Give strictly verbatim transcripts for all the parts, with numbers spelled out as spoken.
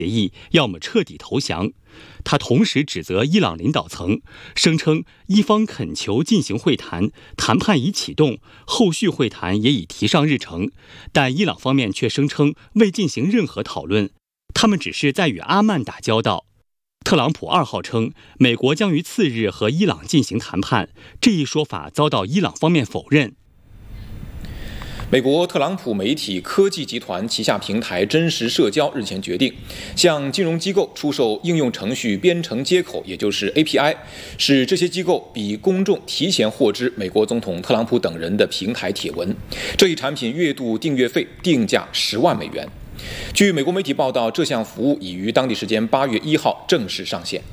协议，要么彻底投降。他同时指责伊朗领导层，声称伊方恳求进行会谈，谈判已启动，后续会谈也已提上日程，但伊朗方面却声称未进行任何讨论，他们只是在与阿曼打交道。特朗普二号称，美国将于次日和伊朗进行谈判，这一说法遭到伊朗方面否认。 美国特朗普媒体科技集团旗下平台真实社交日前决定，向金融机构出售应用程序编程接口，也就是 A P I， 使这些机构比公众提前获知美国总统特朗普等人的平台帖文。这一产品月度订阅费定价十万美元。据美国媒体报道，这项服务已于当地时间八月一号正式上线。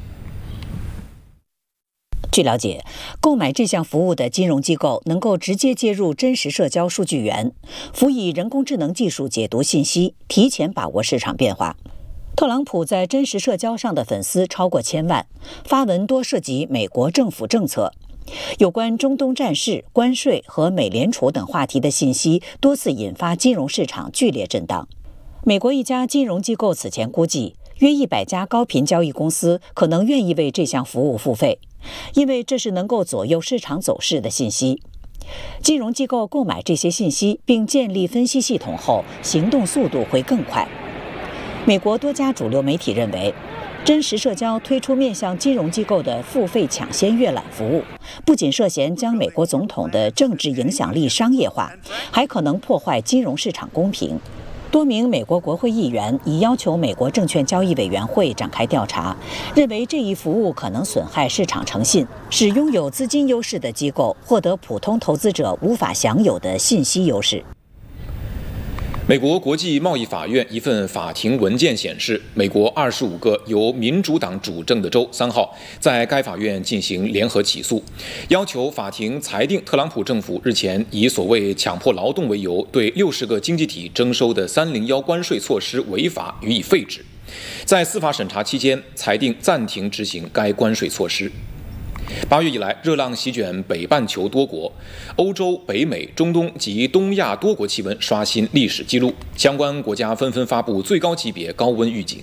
据了解，购买这项服务的金融机构能够直接接入真实社交数据源，辅以人工智能技术解读信息，提前把握市场变化。特朗普在真实社交上的粉丝超过千万，发文多涉及美国政府政策。有关中东战事、关税和美联储等话题的信息多次引发金融市场剧烈震荡。美国一家金融机构此前估计，约一百家高频交易公司可能愿意为这项服务付费，因为这是能够左右市场走势的信息。金融机构购买这些信息并建立分析系统后，行动速度会更快。美国多家主流媒体认为，真实社交推出面向金融机构的付费抢先阅览服务，不仅涉嫌将美国总统的政治影响力商业化，还可能破坏金融市场公平。多名美国国会议员已要求美国证券交易委员会展开调查，认为这一服务可能损害市场诚信，使拥有资金优势的机构获得普通投资者无法享有的信息优势。 美国国际贸易法院一份法庭文件显示，美国二十五个由民主党主政的州三号在该法院进行联合起诉，要求法庭裁定特朗普政府日前以所谓强迫劳动为由对六十个经济体征收的三零一关税措施违法，予以废止。在司法审查期间，裁定暂停执行该关税措施。八月以来，热浪席卷北半球多国，欧洲、北美、中东及东亚多国气温刷新历史纪录，相关国家纷纷发布最高级别高温预警。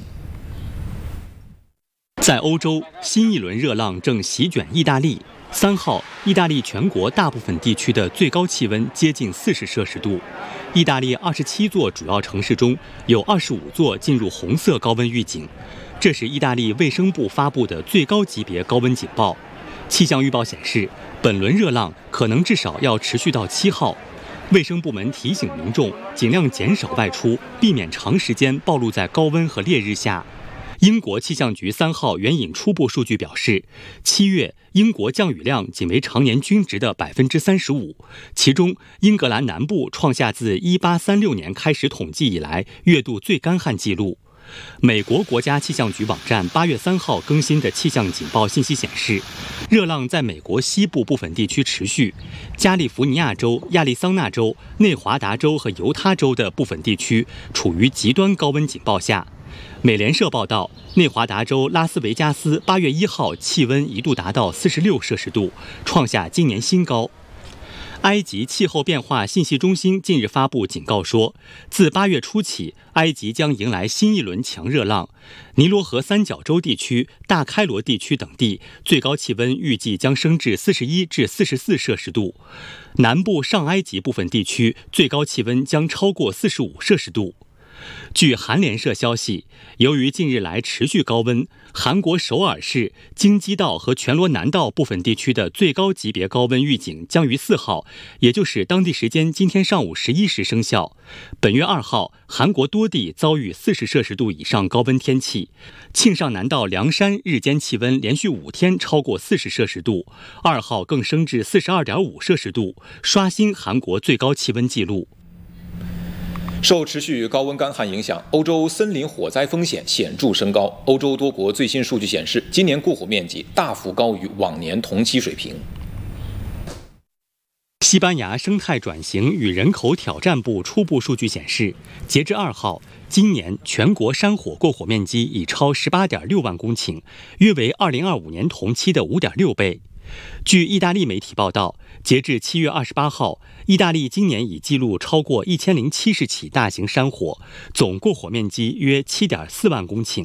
在欧洲，新一轮热浪正席卷意大利。三号，意大利全国大部分地区的最高气温接近四十摄氏度。意大利二十七座主要城市中有二十五座进入红色高温预警，这是意大利卫生部发布的最高级别高温警报。气象预报显示，本轮热浪可能至少要持续到七号。卫生部门提醒民众尽量减少外出，避免长时间暴露在高温和烈日下。英国气象局三号援引初步数据表示，七月英国降雨量仅为常年均值的百分之三十五，其中英格兰南部创下自一八三六年开始统计以来月度最干旱纪录。美国国家气象局网站八月三号更新的气象警报信息显示，热浪在美国西部部分地区持续，加利福尼亚州、亚利桑那州、内华达州和犹他州的部分地区处于极端高温警报下。美联社报道，内华达州拉斯维加斯八月一号气温一度达到四十六摄氏度，创下今年新高。埃及气候变化信息中心近日发布警告说，自八月初起，埃及将迎来新一轮强热浪。尼罗河三角洲地区、大开罗地区等地最高气温预计将升至四十一至四十四摄氏度，南部上埃及部分地区最高气温将超过四十五摄氏度。据韩联社消息，由于近日来持续高温，韩国首尔市、京畿道和全罗南道部分地区的最高级别高温预警将于四号，也就是当地时间今天上午十一时生效。本月二号，韩国多地遭遇四十摄氏度以上高温天气，庆尚南道凉山日间气温连续五天超过四十摄氏度，二号更升至四十二点五摄氏度，刷新韩国最高气温纪录。 受持续高温干旱影响，欧洲森林火灾风险显著升高。欧洲多国最新数据显示，今年过火面积大幅高于往年同期水平。 西班牙生态转型与人口挑战部初步数据显示，截至二号，今年全国山火过火面积已超十八点六万公顷，约为二零二五年同期的五点六倍。 据意大利媒体报道，截至七月二十八号，意大利今年已记录超过一千零七十起大型山火，总过火面积约七点四万公顷。